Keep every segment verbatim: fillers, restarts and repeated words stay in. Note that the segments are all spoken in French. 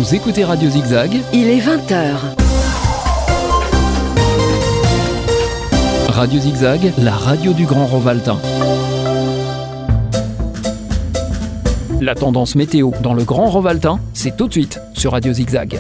Vous écoutez Radio Zigzag. Il est vingt heures. Radio Zigzag, la radio du Grand Rovaltain. La tendance météo dans le Grand Rovaltain, c'est tout de suite sur Radio Zigzag.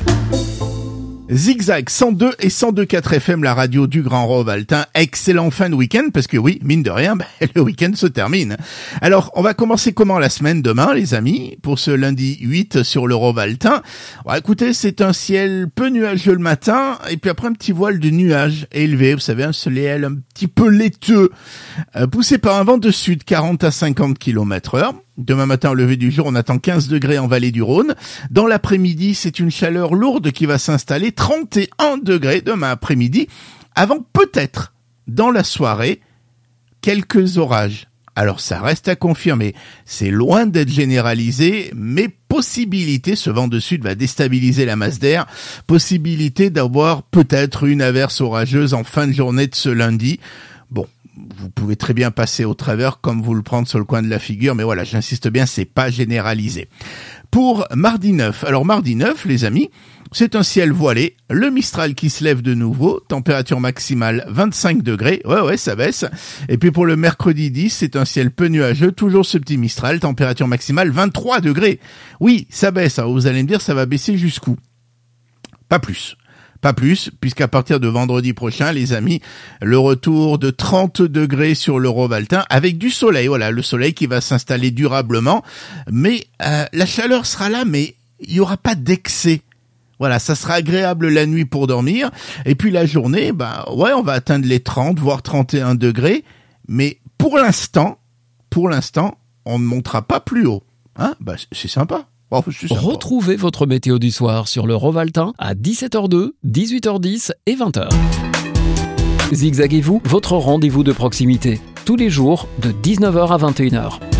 Zigzag cent deux et cent deux virgule quatre F M, la radio du Grand Rovaltain. Excellent fin de week-end, parce que oui, mine de rien, ben, le week-end se termine. Alors, on va commencer comment la semaine demain, les amis, pour ce lundi huit sur le Rovaltain. Bon, écoutez, c'est un ciel peu nuageux le matin, et puis après un petit voile de nuages élevé, vous savez, un ciel un petit peu laiteux, euh, poussé par un vent de sud, quarante à cinquante kilomètres heure. Demain matin, au lever du jour, on attend quinze degrés en vallée du Rhône. Dans l'après-midi, c'est une chaleur lourde qui va s'installer, trente et un degrés demain après-midi, avant peut-être, dans la soirée, quelques orages. Alors ça reste à confirmer, c'est loin d'être généralisé, mais possibilité, ce vent de sud va déstabiliser la masse d'air, possibilité d'avoir peut-être une averse orageuse en fin de journée de ce lundi. Bon, vous pouvez très bien passer au travers comme vous le prendre sur le coin de la figure, mais voilà, j'insiste bien, c'est pas généralisé. Pour mardi neuf, alors mardi neuf, les amis, c'est un ciel voilé, le Mistral qui se lève de nouveau, température maximale vingt-cinq degrés, ouais ouais, ça baisse. Et puis pour le mercredi dix, c'est un ciel peu nuageux, toujours ce petit Mistral, température maximale vingt-trois degrés. Oui, ça baisse, alors vous allez me dire, ça va baisser jusqu'où ? Pas plus. Pas plus, puisqu'à partir de vendredi prochain, les amis, le retour de trente degrés sur le Rovaltain avec du soleil. Voilà, le soleil qui va s'installer durablement. Mais euh, la chaleur sera là, mais il n'y aura pas d'excès. Voilà, ça sera agréable la nuit pour dormir. Et puis la journée, bah ouais, on va atteindre les trente, voire trente et un degrés. Mais pour l'instant, pour l'instant, on ne montera pas plus haut. Hein, bah c'est sympa. Oh, retrouvez votre météo du soir sur le Rovaltain à dix-sept heures deux, dix-huit heures dix et vingt heures. Zigzaguez-vous, votre rendez-vous de proximité, tous les jours de dix-neuf heures à vingt et une heures.